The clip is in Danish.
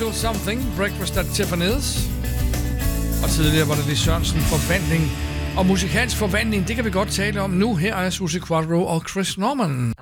Little Something, Breakfast at Tiffany's. Og tidligere var det Lis Sørensen, Forvandling. Og musikalsk forvandling, det kan vi godt tale om nu. Her er Suzi Quatro og Chris Norman.